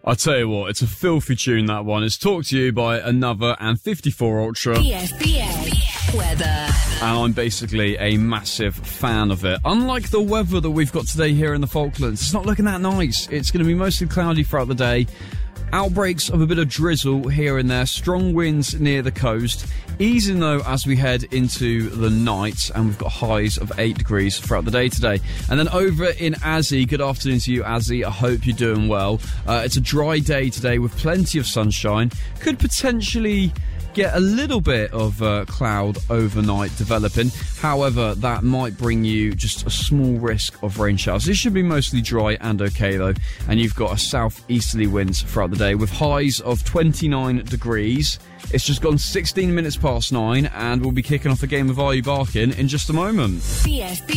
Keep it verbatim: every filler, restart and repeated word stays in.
I tell you what, it's a filthy tune, that one. It's talked to you by Another and fifty-four Ultra. B F B A weather. And I'm basically a massive fan of it. Unlike the weather that we've got today here in the Falklands, it's not looking that nice. It's going to be mostly cloudy throughout the day. Outbreaks of a bit of drizzle here and there, strong winds near the coast, easing though as we head into the night, and we've got highs of eight degrees throughout the day today. And then over in Azzy, good afternoon to you, Azzy, I hope you're doing well. Uh, it's a dry day today with plenty of sunshine, could potentially get a little bit of uh, cloud overnight developing. However, that might bring you just a small risk of rain showers. This should be mostly dry and okay though, and you've got a southeasterly winds throughout the day with highs of twenty-nine degrees. It's just gone sixteen minutes past nine, and we'll be kicking off a game of Are You Barking in just a moment. B F B